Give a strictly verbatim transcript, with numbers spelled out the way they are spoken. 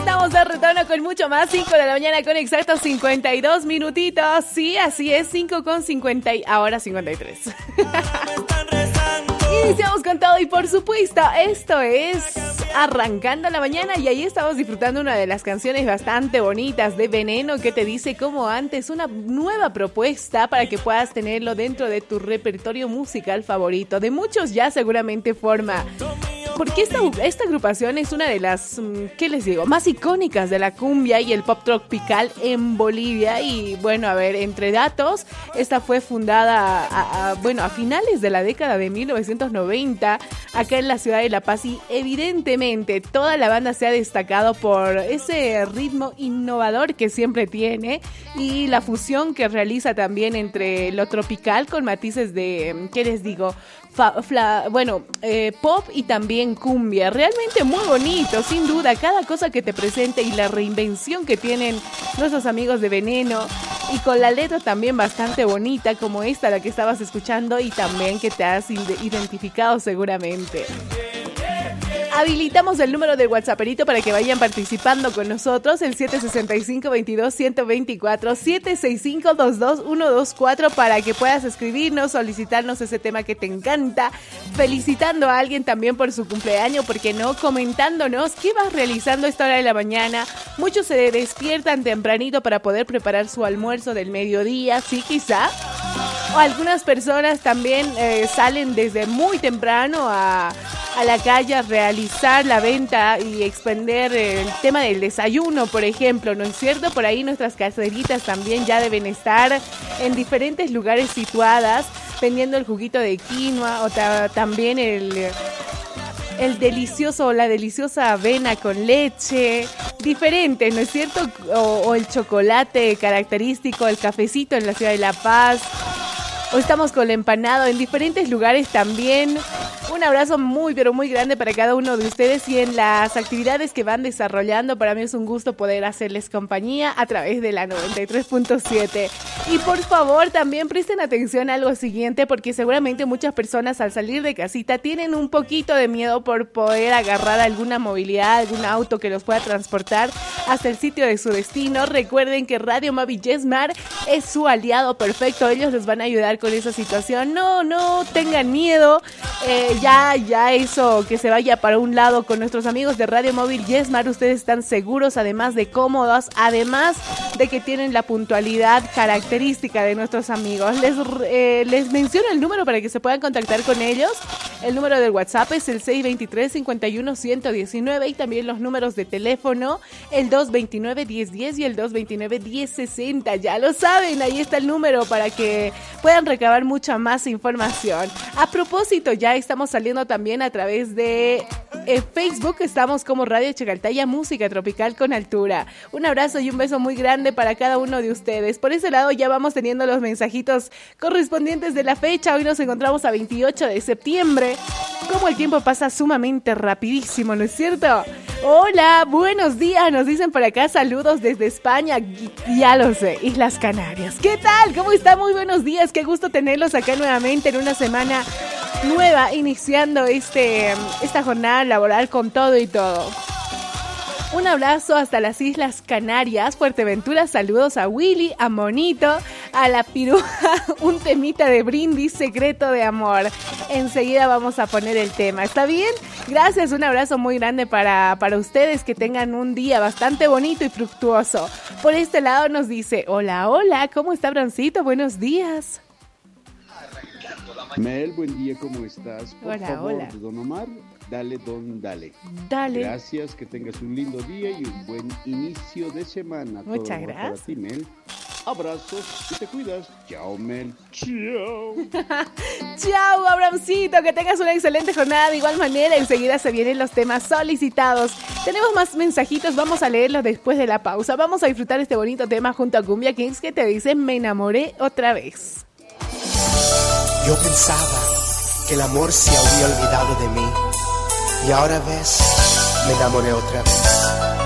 estamos de retorno con mucho más. Cinco de la mañana con exactos cincuenta y dos minutitos. Sí, así es, cinco con cincuenta, ahora cincuenta y tres. Iniciamos con todo y por supuesto, esto es Arrancando la Mañana y ahí estamos disfrutando una de las canciones bastante bonitas de Veneno que te dice como antes, una nueva propuesta para que puedas tenerlo dentro de tu repertorio musical favorito. De muchos ya seguramente forma... Porque esta, esta agrupación es una de las, ¿qué les digo?, más icónicas de la cumbia y el pop tropical en Bolivia. Y bueno, a ver, entre datos, esta fue fundada, a, a, bueno, a finales de la década de mil novecientos noventa, acá en la ciudad de La Paz. Y evidentemente toda la banda se ha destacado por ese ritmo innovador que siempre tiene y la fusión que realiza también entre lo tropical con matices de, ¿qué les digo?, Fa, fla, bueno, eh, pop y también cumbia. Realmente muy bonito, sin duda, cada cosa que te presente y la reinvención que tienen nuestros amigos de Veneno, y con la letra también bastante bonita como esta, la que estabas escuchando, y también que te has identificado seguramente. Habilitamos el número del WhatsApperito para que vayan participando con nosotros, el siete seis cinco, veintidós, ciento veinticuatro, siete seis cinco, veintidós, ciento veinticuatro, para que puedas escribirnos, solicitarnos ese tema que te encanta, felicitando a alguien también por su cumpleaños, porque no, comentándonos qué vas realizando a esta hora de la mañana. Muchos se despiertan tempranito para poder preparar su almuerzo del mediodía, sí, quizá. O algunas personas también eh, salen desde muy temprano a, a la calle a realizar la venta y expender el tema del desayuno, por ejemplo, ¿no es cierto? Por ahí nuestras caseritas también ya deben estar en diferentes lugares situadas, vendiendo el juguito de quinoa o ta- también el... el delicioso o la deliciosa avena con leche, diferente, ¿no es cierto? O, o el chocolate característico, el cafecito en la ciudad de La Paz. O estamos con el empanado en diferentes lugares también. Un abrazo muy, pero muy grande para cada uno de ustedes y en las actividades que van desarrollando. Para mí es un gusto poder hacerles compañía a través de la noventa y tres punto siete. Y por favor, también presten atención a algo siguiente, porque seguramente muchas personas al salir de casita tienen un poquito de miedo por poder agarrar alguna movilidad, algún auto que los pueda transportar hasta el sitio de su destino. Recuerden que Radio Móvil Yesmar es su aliado perfecto. Ellos les van a ayudar con esa situación. No, no tengan miedo. Eh, ya, ya eso, que se vaya para un lado con nuestros amigos de Radio Móvil Yesmar. Ustedes están seguros, además de cómodos, además de que tienen la puntualidad característica de nuestros amigos. Les, eh, les menciono el número para que se puedan contactar con ellos. El número del WhatsApp es el seis dos tres, cinco uno, uno uno nueve y también los números de teléfono, el dos dos nueve, diez diez y el dos dos nueve, diez sesenta. Ya lo saben, ahí está el número para que puedan recabar mucha más información. A propósito, ya estamos saliendo también a través de eh, Facebook, estamos como Radio Chacaltaya, música tropical con altura. Un abrazo y un beso muy grande para cada uno de ustedes. Por ese lado ya vamos teniendo los mensajitos correspondientes de la fecha. Hoy nos encontramos a veintiocho de septiembre. Como el tiempo pasa sumamente rapidísimo, ¿no es cierto? Hola, buenos días, nos dicen por acá, saludos desde España, ya lo sé, Islas Canarias. ¿Qué tal? ¿Cómo está? Muy buenos días, qué gusto tenerlos acá nuevamente en una semana nueva, iniciando este esta jornada laboral con todo y todo. Un abrazo hasta las Islas Canarias, Fuerteventura, saludos a Willy, a Monito, a la Piruja, un temita de brindis secreto de amor. Enseguida vamos a poner el tema, ¿está bien? Gracias, un abrazo muy grande para, para ustedes, que tengan un día bastante bonito y fructuoso. Por este lado nos dice, hola, hola, ¿cómo está Broncito? Buenos días. Mel, buen día, ¿cómo estás? Por hola, favor, hola. Don Omar, dale, don, dale. Dale. Gracias, que tengas un lindo día y un buen inicio de semana. Muchas Todo gracias. Para ti, Mel. Abrazos y te cuidas. Chao, Mel. Chao. Chao, Abramcito, que tengas una excelente jornada. De igual manera, enseguida se vienen los temas solicitados. Tenemos más mensajitos, vamos a leerlos después de la pausa. Vamos a disfrutar este bonito tema junto a Cumbia Kings, que te dice, me enamoré otra vez. Yo pensaba que el amor se había olvidado de mí y ahora ves, me enamoré otra vez.